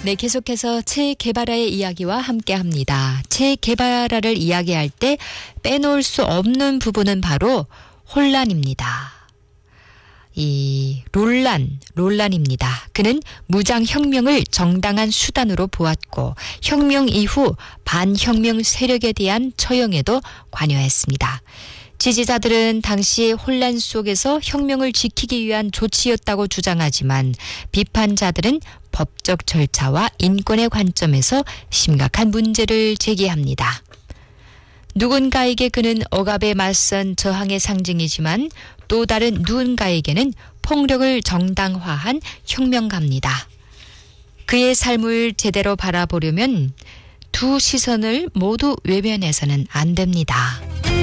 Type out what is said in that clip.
네, 계속해서 체 게바라의 이야기와 함께합니다. 체 게바라를 이야기할 때 빼놓을 수 없는 부분은 바로 혼란입니다. 이 롤란입니다. 그는 무장혁명을 정당한 수단으로 보았고 혁명 이후 반혁명 세력에 대한 처형에도 관여했습니다. 지지자들은 당시 혼란 속에서 혁명을 지키기 위한 조치였다고 주장하지만 비판자들은 법적 절차와 인권의 관점에서 심각한 문제를 제기합니다. 누군가에게 그는 억압에 맞선 저항의 상징이지만 또 다른 누군가에게는 폭력을 정당화한 혁명가입니다. 그의 삶을 제대로 바라보려면 두 시선을 모두 외면해서는 안 됩니다.